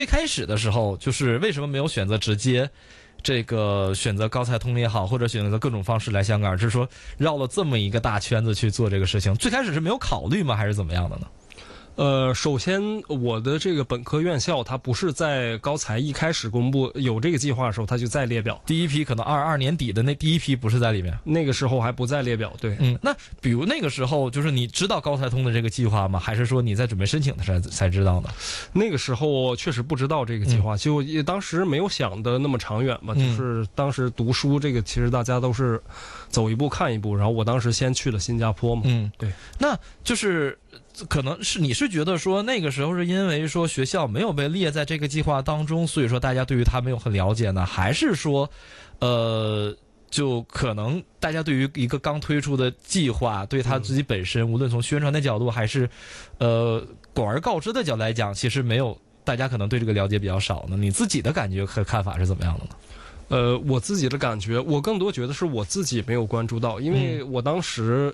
最开始的时候，就是为什么没有选择直接这个选择高才通也好，或者选择各种方式来香港，而是说绕了这么一个大圈子去做这个事情？最开始是没有考虑吗？还是怎么样的呢？ 首先我的这个本科院校它不是在高才一开始公布有这个计划的时候它就在列表， 第一批可能22年底的那第一批不是在里面， 那个时候还不在列表。对， 那比如那个时候就是你知道高才通的这个计划吗？还是说你在准备申请的时候才知道的？ 那个时候确实不知道这个计划，就当时没有想的那么长远吧，就是当时读书这个其实大家都是走一步看一步，然后我当时先去了新加坡嘛。对， 那就是可能是你是觉得说那个时候是因为说学校没有被列在这个计划当中，所以说大家对于它没有很了解呢？还是说就可能大家对于一个刚推出的计划，对他自己本身无论从宣传的角度还是广而告之的角度来讲，其实没有大家可能对这个了解比较少呢？你自己的感觉和看法是怎么样的呢？ 我自己的感觉，我更多觉得是我自己没有关注到，因为我当时，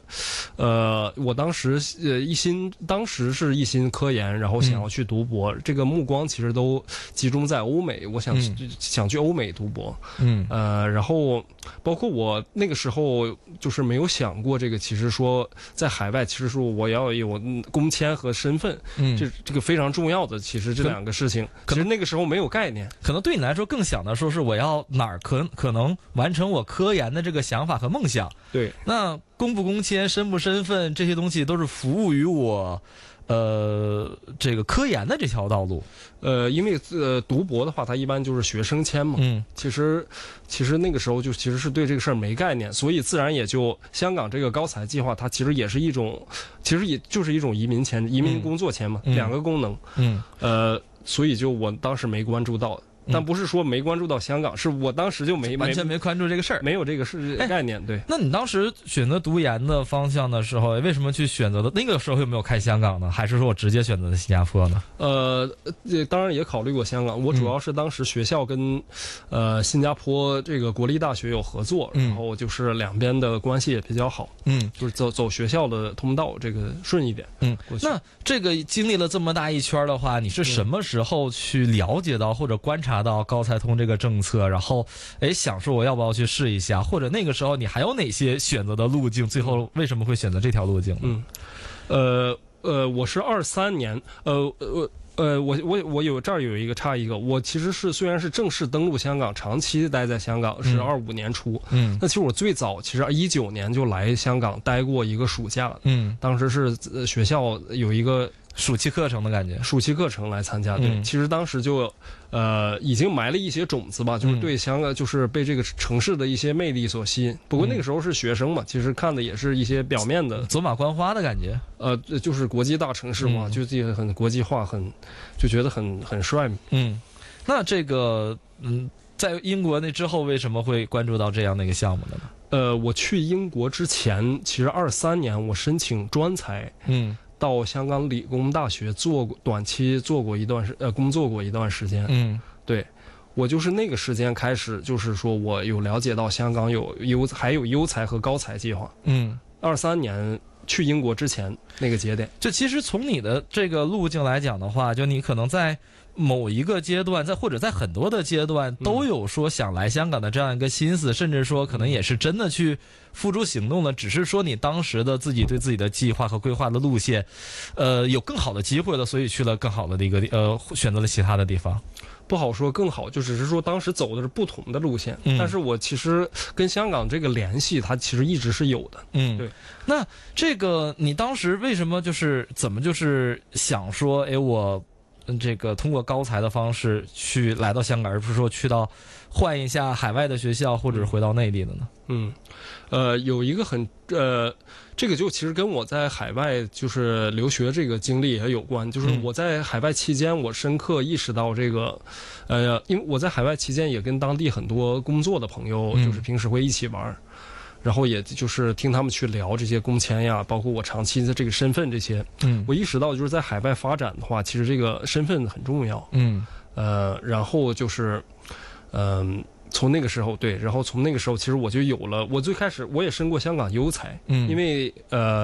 当时是一心科研，然后想要去读博，这个目光其实都集中在欧美，我想去欧美读博，然后包括我那个时候就是没有想过这个，其实说在海外，其实说我要有工签和身份，这个非常重要的，其实这两个事情，其实那个时候没有概念， 可能对你来说更想的说是我要可能完成我科研的这个想法和梦想。 对， 那工不工签、身不身份这些东西都是服务于我这个科研的这条道路。 因为读博的话，它一般就是学生签嘛。其实那个时候就其实是对这个事儿没概念，所以自然也就香港这个高才计划，它其实也是一种，其实也就是一种移民签、移民工作签嘛，两个功能。所以就我当时没关注到。但不是说没关注到香港，是我当时就完全没关注这个事儿， 没有这个概念。对， 那你当时选择读研的方向的时候，为什么去选择的那个时候有没有看香港呢？还是说我直接选择的新加坡呢？ 当然也考虑过香港，我主要是当时学校跟新加坡这个国立大学有合作，然后就是两边的关系也比较好，就是走学校的通道这个顺一点。 那这个经历了这么大一圈的话，你是什么时候去了解到或者观察到高才通这个政策，然后想说我要不要去试一下，或者那个时候你还有哪些选择的路径，最后为什么会选择这条路径呢？ 我是23年，我有这儿有一个差一个，我其实是虽然是正式登陆香港，长期待在香港是25年初，那其实我最早其实19年就来香港待过一个暑假，当时是学校有一个暑期课程的感觉， 暑期课程来参加。对，其实当时就已经埋了一些种子吧，就是对香港就是被这个城市的一些魅力所吸引。不过那个时候是学生嘛，其实看的也是一些表面的走马观花的感觉。 就是国际大城市嘛，就这个很国际化，就觉得很帅。 那这个在英国那之后，为什么会关注到这样的一个项目的呢？ 我去英国之前，其实23年我申请专才，到香港理工大学短期工作过一段时间。对，我就是那个时间开始，就是说我有了解到香港还有优才和高才计划。23年去英国之前那个节点， 就其实从你的这个路径来讲的话，就你可能在某一个阶段，或者在很多的阶段都有说想来香港的这样一个心思，甚至说可能也是真的去付诸行动了，只是说你当时的自己对自己的计划和规划的路线有更好的机会了，所以去了更好的一个选择了其他的地方。 不好说更好，就只是说当时走的是不同的路线，但是我其实跟香港这个联系它其实一直是有的。对。 那这个你当时为什么怎么想说我这个通过高才的方式去来到香港，而不是说去到换一下海外的学校或者是回到内地的呢？ 有一个这个就其实跟我在海外就是留学这个经历也有关，就是我在海外期间，我深刻意识到这个，因为我在海外期间也跟当地很多工作的朋友，就是平时会一起玩，然后也就是听他们去聊这些工签呀，包括我长期的这个身份这些，我意识到就是在海外发展的话，其实这个身份很重要，然后就是从那个时候对，然后从那个时候其实我就有了，我最开始我也申过香港优才，因为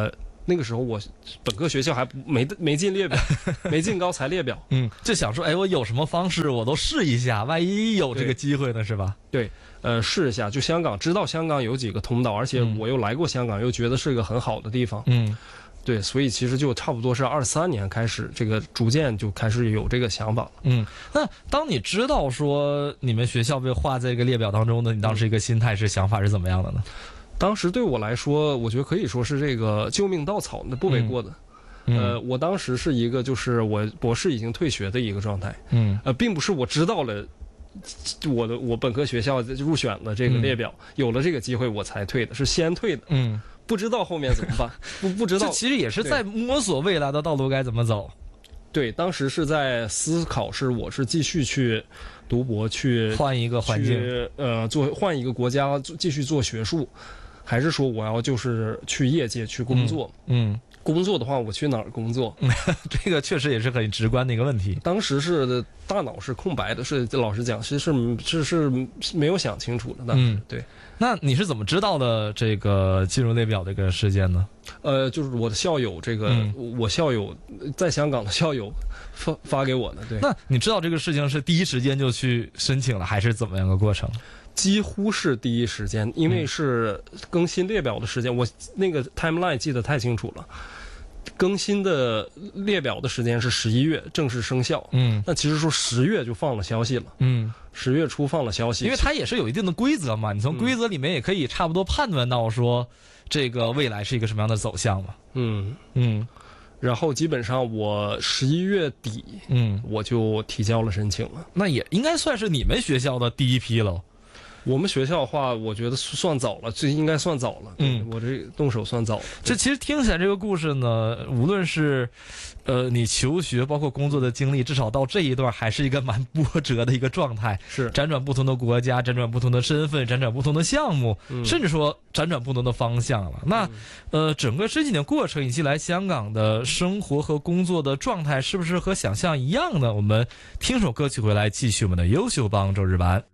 那个时候我本科学校还没进列表，没进高才列表。 就想说，哎，我有什么方式我都试一下，万一有这个机会呢，是吧？ 对，试一下。就香港，知道香港有几个通道，而且我又来过香港，又觉得是一个很好的地方。对，所以其实就差不多是23年开始，这个逐渐就开始有这个想法了。 那当你知道说你们学校被划在这个列表当中的，你当时一个心态想法是怎么样的呢？ 当时对我来说，我觉得可以说是这个救命稻草，那不为过的。我当时是一个就是我博士已经退学的一个状态。并不是我知道了我本科学校入选了这个列表，有了这个机会我才退的，是先退的。不知道后面怎么办，不知道。 这其实也是在摸索未来的道路该怎么走。 对，当时是在思考，我是继续去读博，去换一个环境， 换一个国家继续做学术，还是说我要就是去业界去工作？工作的话，我去哪儿工作？ 这个确实也是很直观的一个问题。 当时是大脑是空白的，是老实讲，其实是没有想清楚的。对。 那你是怎么知道的这个进入列表这个事件呢？ 就是我的校友，我校友在香港的校友发给我的。对。 那你知道这个事情是第一时间就去申请了，还是怎么样的过程？ 几乎是第一时间，因为是更新列表的时间，我那个 timeline 记得太清楚了。更新的列表的时间是11月正式生效。那其实说10月就放了消息了。10月初放了消息， 因为它也是有一定的规则嘛，你从规则里面也可以差不多判断到说这个未来是一个什么样的走向嘛。 然后基本上我11月底，我就提交了申请了。 那也应该算是你们学校的第一批了。 我们学校的话，我觉得算早了，这应该算早了。我这动手算早了。 这其实听起来这个故事呢，无论是你求学包括工作的经历，至少到这一段还是一个蛮波折的一个状态， 是辗转不同的国家，辗转不同的身份，辗转不同的项目，甚至说辗转不同的方向了。那整个这几年过程以及来香港的生活和工作的状态，是不是和想象一样呢？我们听首歌曲回来，继续我们的优秀帮周日版。